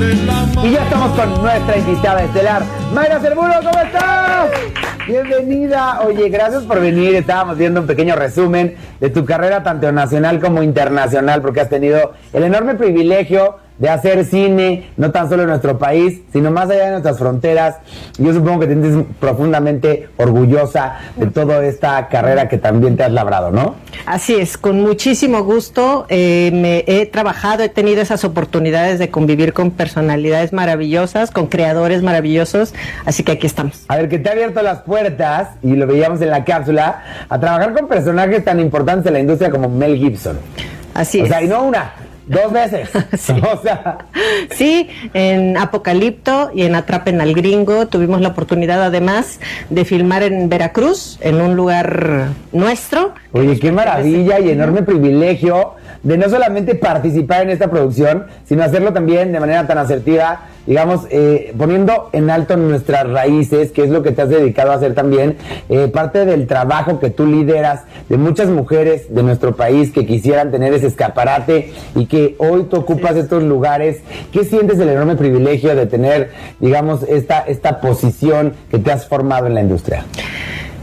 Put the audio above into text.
Y ya estamos con nuestra invitada estelar, Mayra Cervuro, ¿cómo estás? Bienvenida. Oye, gracias por venir. Estábamos viendo un pequeño resumen de tu carrera tanto nacional como internacional, porque has tenido el enorme privilegio de hacer cine, no tan solo en nuestro país, sino más allá de nuestras fronteras. Yo supongo que te sientes profundamente orgullosa de toda esta carrera que también te has labrado, ¿no? Así es, con muchísimo gusto. Me he trabajado, he tenido esas oportunidades de convivir con personalidades maravillosas, con creadores maravillosos, así que aquí estamos. A ver, que te ha abierto las puertas, y lo veíamos en la cápsula, a trabajar con personajes tan importantes en la industria como Mel Gibson. Así es. O sea, y no una, 2 veces. Sí. O sea, sí, en Apocalipto y en Atrapen al Gringo tuvimos la oportunidad además de filmar en Veracruz, en un lugar nuestro. oye, qué maravilla y enorme privilegio de no solamente participar en esta producción, sino hacerlo también de manera tan asertiva, digamos, poniendo en alto nuestras raíces, que es lo que te has dedicado a hacer también, parte del trabajo que tú lideras, de muchas mujeres de nuestro país que quisieran tener ese escaparate y que hoy tú ocupas estos lugares. ¿Qué sientes el enorme privilegio de tener, digamos, esta posición que te has formado en la industria?